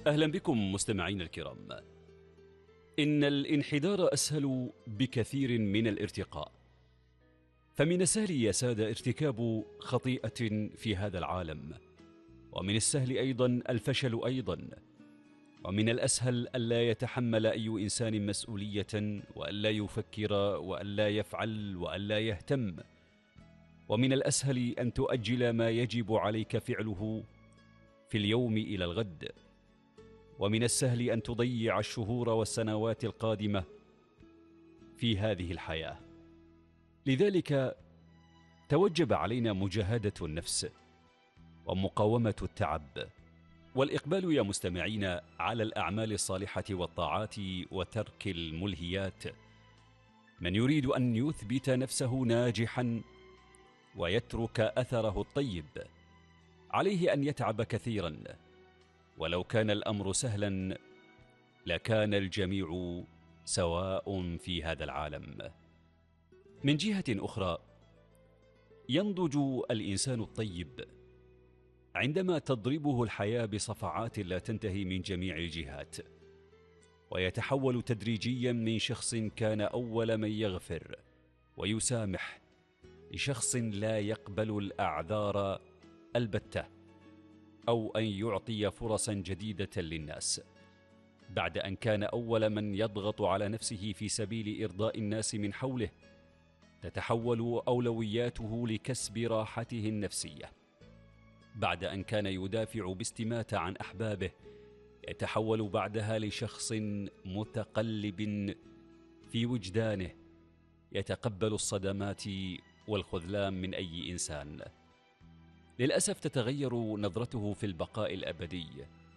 أهلا بكم مستمعين الكرام. إن الانحدار أسهل بكثير من الارتقاء، فمن السهل يا سادة ارتكاب خطيئة في هذا العالم، ومن السهل أيضا الفشل أيضا، ومن الأسهل ألا يتحمل أي إنسان مسؤولية، وألا يفكر، وألا يفعل، وألا يهتم، ومن الأسهل أن تؤجل ما يجب عليك فعله في اليوم إلى الغد، ومن السهل أن تضيع الشهور والسنوات القادمة في هذه الحياة. لذلك توجب علينا مجاهدة النفس ومقاومة التعب والإقبال يا مستمعين على الأعمال الصالحة والطاعات وترك الملهيات. من يريد أن يثبت نفسه ناجحا ويترك أثره الطيب عليه أن يتعب كثيرا، ولو كان الأمر سهلا لكان الجميع سواء في هذا العالم. من جهة أخرى، ينضج الإنسان الطيب عندما تضربه الحياة بصفعات لا تنتهي من جميع الجهات، ويتحول تدريجيا من شخص كان أول من يغفر ويسامح لشخص لا يقبل الأعذار البتة، أو أن يعطي فرصا جديدة للناس. بعد أن كان أول من يضغط على نفسه في سبيل إرضاء الناس من حوله، تتحول أولوياته لكسب راحته النفسية. بعد أن كان يدافع باستماتة عن أحبابه، يتحول بعدها لشخص متقلب في وجدانه، يتقبل الصدمات والخذلان من أي إنسان. للأسف تتغير نظرته في البقاء الأبدي،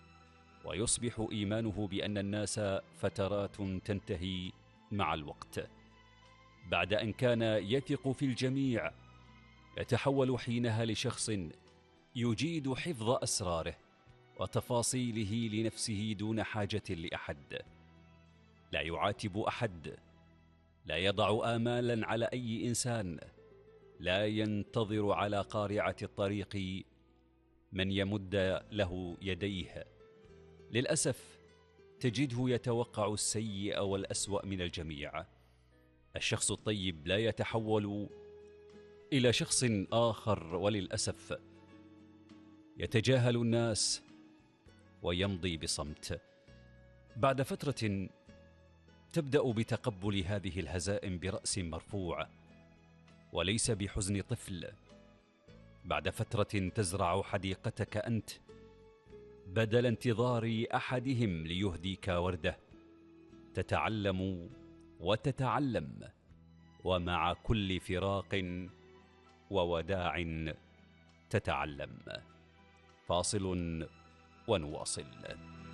ويصبح إيمانه بأن الناس فترات تنتهي مع الوقت. بعد أن كان يثق في الجميع، يتحول حينها لشخص يجيد حفظ أسراره وتفاصيله لنفسه دون حاجة لأحد. لا يعاتب أحد، لا يضع آمالا على أي إنسان، لا ينتظر على قارعة الطريق من يمد له يديه. للأسف تجده يتوقع السيء والأسوأ من الجميع. الشخص الطيب لا يتحول إلى شخص آخر، وللأسف يتجاهل الناس ويمضي بصمت. بعد فترة تبدأ بتقبل هذه الهزائم برأس مرفوع وليس بحزن طفل. بعد فترة تزرع حديقتك أنت بدل انتظار أحدهم ليهديك وردة. تتعلم وتتعلم، ومع كل فراق ووداع تتعلم. فاصل ونواصل.